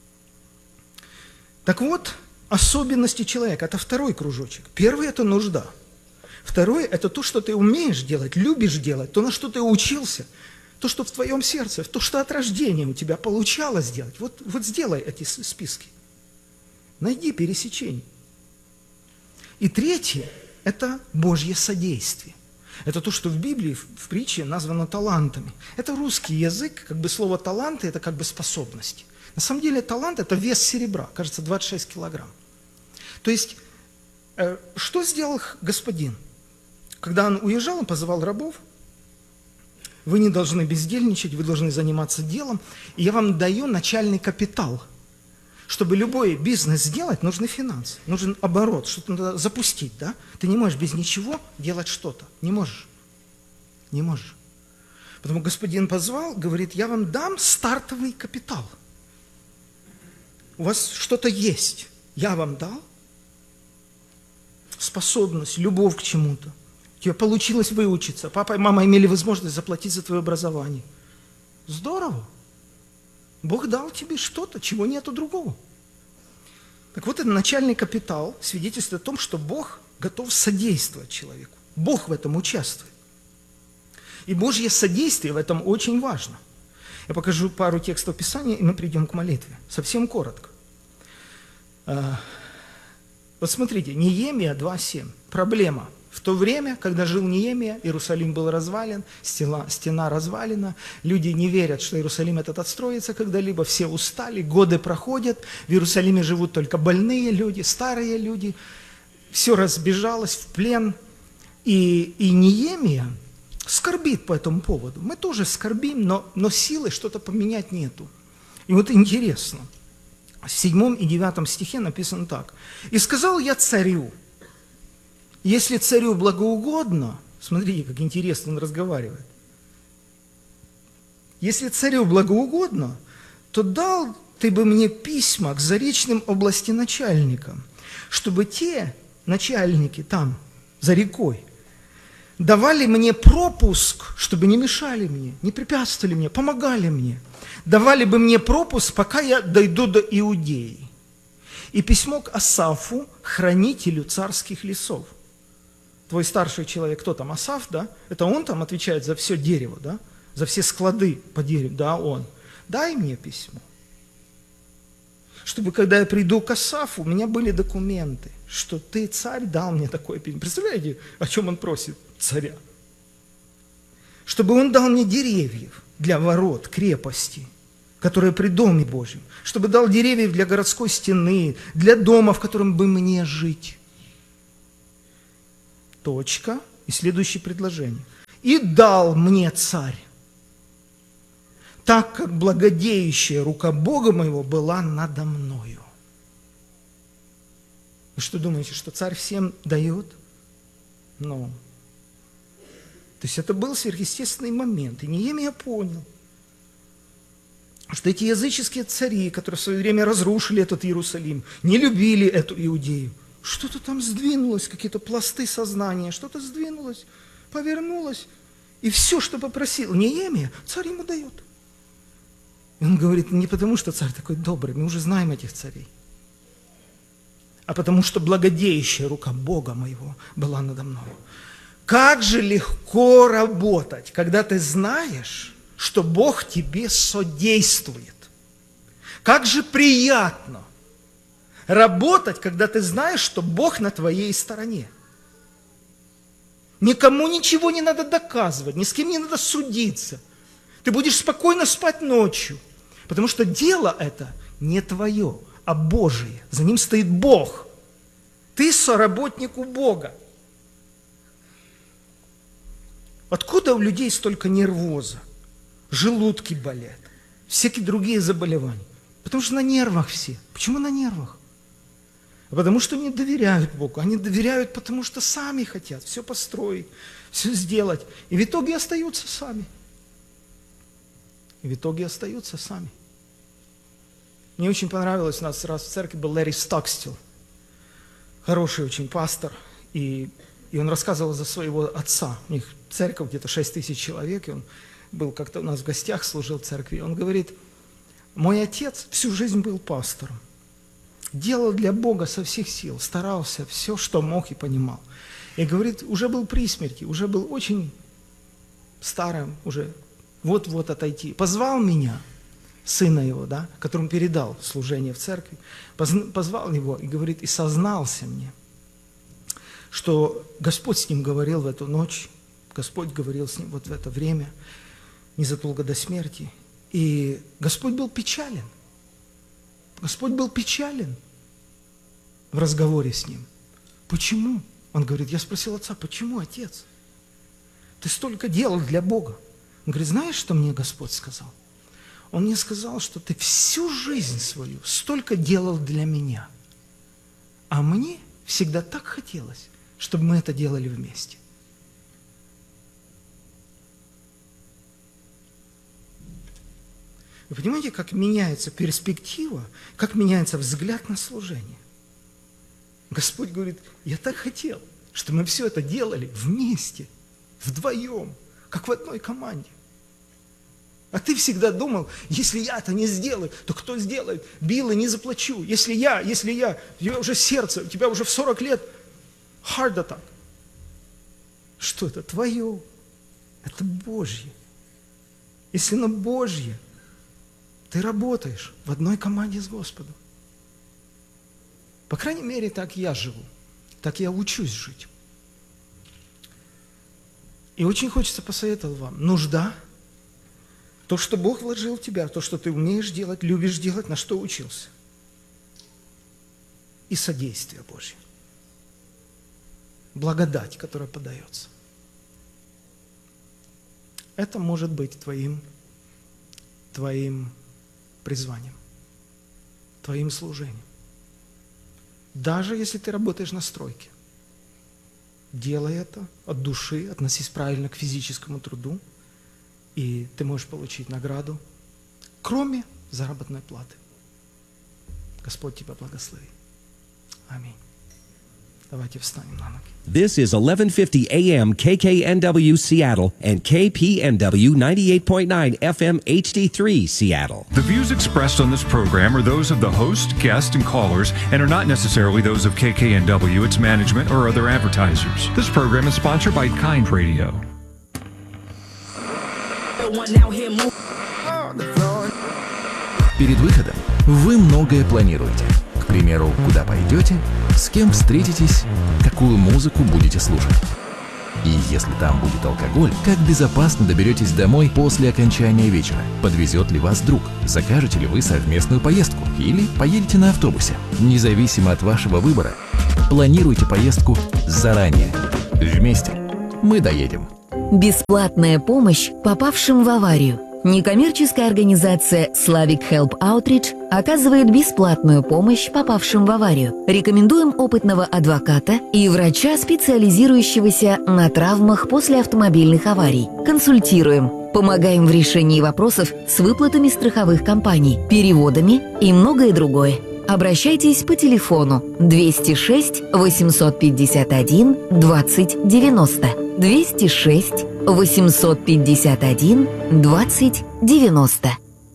Так вот, особенности человека – это второй кружочек. Первый – это нужда. Второе – это то, что ты умеешь делать, любишь делать, то, на что ты учился, то, что в твоем сердце, то, что от рождения у тебя получалось делать. Вот сделай эти списки. Найди пересечение. И третье – это Божье содействие. Это то, что в Библии, в притче названо талантами. Это русский язык, слово таланты – это способности. На самом деле талант – это вес серебра, кажется, 26 килограмм. То есть, что сделал господин? Когда он уезжал, он позывал рабов. Вы не должны бездельничать, вы должны заниматься делом. И я вам даю начальный капитал. Чтобы любой бизнес сделать, нужны финансы, нужен оборот, что-то надо запустить, да? Ты не можешь без ничего делать что-то. Не можешь. Не можешь. Потому господин позвал, говорит, я вам дам стартовый капитал. У вас что-то есть. Я вам дал способность, любовь к чему-то. У тебя получилось выучиться. Папа и мама имели возможность заплатить за твое образование. Здорово. Бог дал тебе что-то, чего нет у другого. Так вот, это начальный капитал свидетельствует о том, что Бог готов содействовать человеку. Бог в этом участвует. И Божье содействие в этом очень важно. Я покажу пару текстов Писания, и мы придем к молитве. Совсем коротко. Вот смотрите, Неемия 2:7. Проблема. В то время, когда жил Неемия, Иерусалим был развален, стена развалена, люди не верят, что Иерусалим этот отстроится когда-либо, все устали, годы проходят, в Иерусалиме живут только больные люди, старые люди, все разбежалось в плен, и Неемия скорбит по этому поводу. Мы тоже скорбим, но силы что-то поменять нету. И вот интересно, в 7 и 9 стихе написано так. «И сказал я царю, если царю благоугодно», смотрите, как интересно он разговаривает, «если царю благоугодно, то дал ты бы мне письма к заречным областеначальникам, чтобы те начальники там, за рекой, давали мне пропуск, чтобы не мешали мне, не препятствовали мне, помогали мне, давали бы мне пропуск, пока я дойду до Иудеи. И письмо к Асафу, хранителю царских лесов». Твой старший человек, кто там, Асаф, да? Это он там отвечает за все дерево, да? За все склады по дереву, да, он. Дай мне письмо. Чтобы, когда я приду к Асафу, у меня были документы, что ты, царь, дал мне такое письмо. Представляете, о чем он просит царя? Чтобы он дал мне деревьев для ворот крепости, которые при Доме Божьем. Чтобы дал деревьев для городской стены, для дома, в котором бы мне жить. точка, и следующее предложение. И дал мне царь, так как благодеющая рука Бога моего была надо мною. Вы что думаете, что царь всем дает? Ну, то есть это был сверхъестественный момент. И Неемия понял, что эти языческие цари, которые в свое время разрушили этот Иерусалим, не любили эту Иудею. Что-то там сдвинулось, какие-то пласты сознания, что-то сдвинулось, повернулось. И все, что попросил Неемия, царь ему дает. И он говорит, не потому, что царь такой добрый, мы уже знаем этих царей, а потому что благодеющая рука Бога моего была надо мной. Как же легко работать, когда ты знаешь, что Бог тебе содействует. Как же приятно работать, когда ты знаешь, что Бог на твоей стороне. Никому ничего не надо доказывать, ни с кем не надо судиться. Ты будешь спокойно спать ночью, потому что дело это не твое, а Божие. За ним стоит Бог. Ты соработник у Бога. Откуда у людей столько нервоза? Желудки болят, всякие другие заболевания. Потому что на нервах все. Почему на нервах? Потому что не доверяют Богу. Они доверяют, потому что сами хотят все построить, все сделать. И в итоге остаются сами. Мне очень понравилось, у нас раз в церкви был Ларри Стокстилл, хороший очень пастор, и он рассказывал за своего отца. У них церковь где-то 6 тысяч человек, и он был как-то у нас в гостях, служил в церкви. Он говорит, мой отец всю жизнь был пастором, делал для Бога со всех сил, старался, все, что мог и понимал. И говорит, уже был при смерти, уже был очень старым, уже вот-вот отойти. Позвал меня, сына его, да, которому передал служение в церкви, позвал его и говорит, и сознался мне, что Господь с ним говорил в эту ночь, Господь говорил с ним вот в это время, незадолго до смерти, и Господь был печален. Господь был печален в разговоре с ним. Почему? Он говорит, я спросил отца, почему, отец? Ты столько делал для Бога. Он говорит, знаешь, что мне Господь сказал? Он мне сказал, что ты всю жизнь свою столько делал для меня, а мне всегда так хотелось, чтобы мы это делали вместе. Вы понимаете, как меняется перспектива, как меняется взгляд на служение? Господь говорит, я так хотел, чтобы мы все это делали вместе, вдвоем, как в одной команде. А ты всегда думал, если я это не сделаю, то кто сделает? Билла, не заплачу. Если я, у тебя уже сердце, у тебя уже в 40 лет heart attack. Что это? Твое. Это Божье. Если оно Божье, ты работаешь в одной команде с Господом. По крайней мере, так я живу. Так я учусь жить. И очень хочется посоветовать вам. Нужда. То, что Бог вложил в тебя, то, что ты умеешь делать, любишь делать, на что учился. И содействие Божье. Благодать, которая подается. Это может быть твоим призванием, твоим служением. Даже если ты работаешь на стройке, делай это от души, относись правильно к физическому труду, и ты можешь получить награду, кроме заработной платы. Господь тебя благослови. Аминь. Давайте встанем на ноги. This is 1150 AM KKNW Seattle and KPNW 98.9 FM HD3 Seattle. The views expressed on this program are those of the host, guest, and callers and are not necessarily those of KKNW, its management, or other advertisers. This program is sponsored by Kind Radio. Перед выходом вы многое планируете. К примеру, куда пойдете, с кем встретитесь, какую музыку будете слушать. И если там будет алкоголь, как безопасно доберетесь домой после окончания вечера? Подвезет ли вас друг? Закажете ли вы совместную поездку? Или поедете на автобусе? Независимо от вашего выбора, планируйте поездку заранее. Вместе мы доедем. Бесплатная помощь попавшим в аварию. Некоммерческая организация Slavic Help Outreach оказывает бесплатную помощь попавшим в аварию. Рекомендуем опытного адвоката и врача, специализирующегося на травмах после автомобильных аварий. Консультируем. Помогаем в решении вопросов с выплатами страховых компаний, переводами и многое другое. Обращайтесь по телефону 206 851 20 90. 206 851 20 90.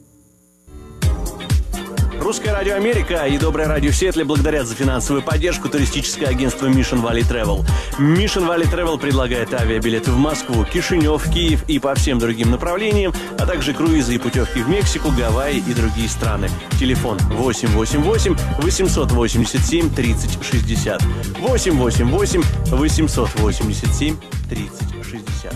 Русское радио Америка и Доброе радио Сиэтле благодарят за финансовую поддержку туристическое агентство Mission Valley Travel. Mission Valley Travel предлагает авиабилеты в Москву, Кишинев, Киев и по всем другим направлениям, а также круизы и путевки в Мексику, Гавайи и другие страны. Телефон 888-887-3060. 888-887-3060.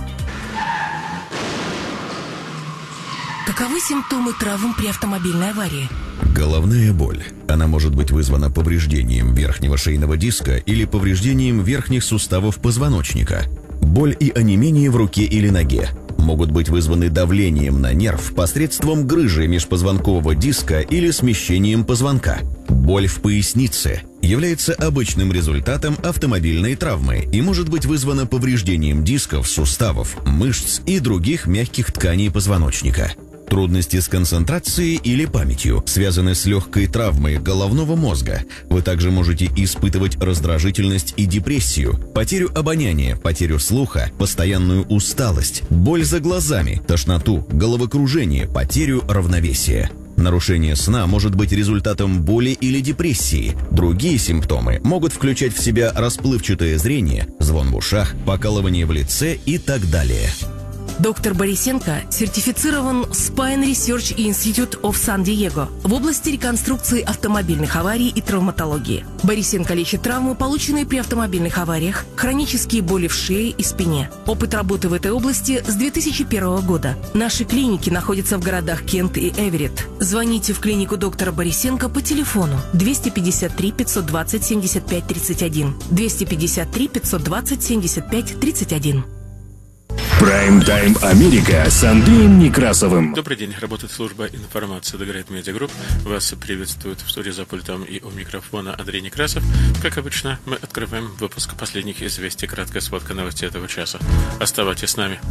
Каковы симптомы травм при автомобильной аварии? Головная боль. Она может быть вызвана повреждением верхнего шейного диска или повреждением верхних суставов позвоночника. Боль и онемение в руке или ноге могут быть вызваны давлением на нерв посредством грыжи межпозвонкового диска или смещением позвонка. Боль в пояснице является обычным результатом автомобильной травмы и может быть вызвана повреждением дисков, суставов, мышц и других мягких тканей позвоночника. Трудности с концентрацией или памятью связаны с легкой травмой головного мозга. Вы также можете испытывать раздражительность и депрессию, потерю обоняния, потерю слуха, постоянную усталость, боль за глазами, тошноту, головокружение, потерю равновесия. Нарушение сна может быть результатом боли или депрессии. Другие симптомы могут включать в себя расплывчатое зрение, звон в ушах, покалывание в лице и так далее. Доктор Борисенко сертифицирован Spine Research Institute of San-Diego в области реконструкции автомобильных аварий и травматологии. Борисенко лечит травмы, полученные при автомобильных авариях, хронические боли в шее и спине. Опыт работы в этой области с 2001 года. Наши клиники находятся в городах Кент и Эверетт. Звоните в клинику доктора Борисенко по телефону 253 520 75 31, 253 520 75 31. Прайм-тайм Америка с Андреем Некрасовым. Добрый день, работает служба информации Догрейт Медиа Групп. Вас приветствует в студии за пультом и у микрофона Андрей Некрасов. Как обычно, мы открываем выпуск последних известий, краткая сводка новостей этого часа. Оставайтесь с нами.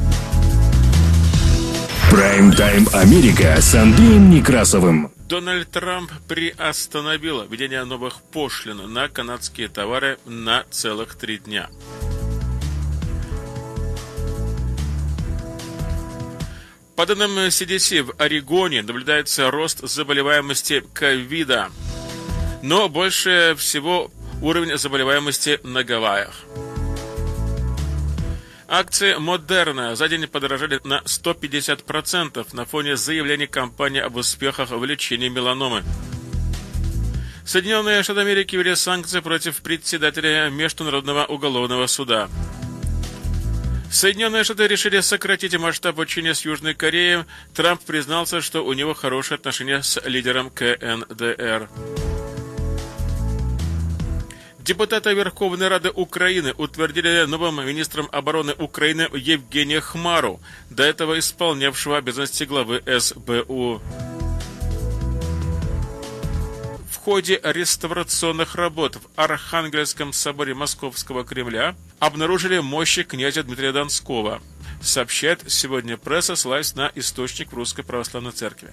Прайм-тайм Америка с Андреем Некрасовым. Дональд Трамп приостановил введение новых пошлин на канадские товары на целых 3 дня. По данным CDC, в Орегоне наблюдается рост заболеваемости ковида, но больше всего уровень заболеваемости на Гавайях. Акции Модерна за день подорожали на 150% на фоне заявлений компании об успехах в лечении меланомы. Соединенные Штаты Америки ввели санкции против председателя Международного уголовного суда. Соединенные Штаты решили сократить масштаб учения с Южной Кореей. Трамп признался, что у него хорошие отношения с лидером КНДР. Депутаты Верховной Рады Украины утвердили новым министром обороны Украины Евгения Хмару, до этого исполнявшего обязанности главы СБУ. В ходе реставрационных работ в Архангельском соборе Московского Кремля обнаружили мощи князя Дмитрия Донского, сообщает сегодня пресса, ссылаясь на источник в Русской Православной Церкви.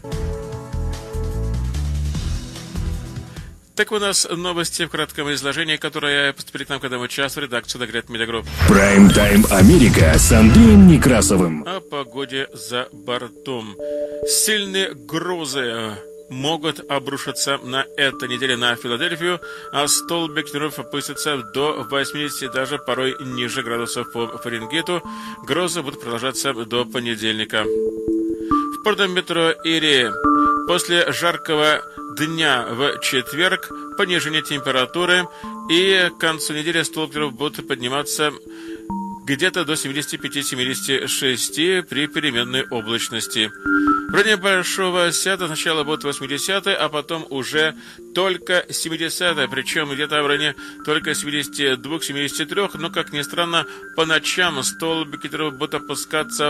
Так у нас новости в кратком изложении, которые поступили к нам, когда мы час в редакцию Догрейт Медиа Групп. Прайм-тайм Америка с Андреем Некрасовым. О погоде за бортом. Сильные грозы могут обрушиться на этой неделе на Филадельфию, а столбик ветров опустится до 80, даже порой ниже градусов по Фаренгейту. Грозы будут продолжаться до понедельника. В портовом метро Ири после жаркого дня в четверг понижение температуры, и к концу недели столбик ветров будут подниматься где-то до 75-76 при переменной облачности. В районе Большого Сиэтла сначала будут 80-е, а потом уже только 70-е, причем где-то в районе только 72-73, но, как ни странно, по ночам столбики будут опускаться